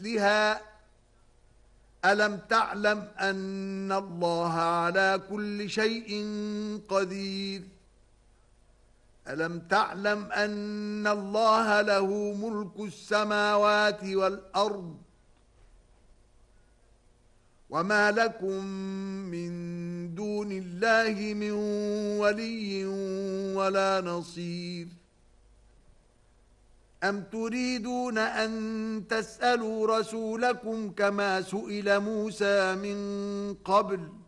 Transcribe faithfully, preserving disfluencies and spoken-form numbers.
مثلها ألم تعلم أن الله على كل شيء قدير ألم تعلم أن الله له ملك السماوات والأرض وما لكم من دون الله من ولي ولا نصير أم تريدون أن تسألوا رسولكم كما سئل موسى من قبل